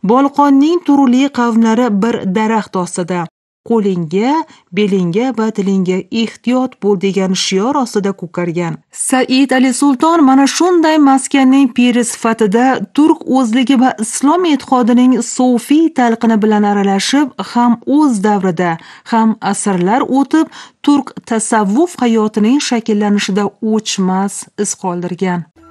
Bolqonning turli qavmlari bir daraxt ostida. Qo'lingga, belingga va tilingga ehtiyot bo'l degan shior ostida ko'kargan. Said Ali Sulton mana shunday maskanning piri sifatida turk o'zligi va islom e'tiqodining sufiy talqini bilan aralashib, ham o'z davrida, ham asrlar o'tib turk tasavvuf hayotining shakllanishida o'chmas iz qoldirgan.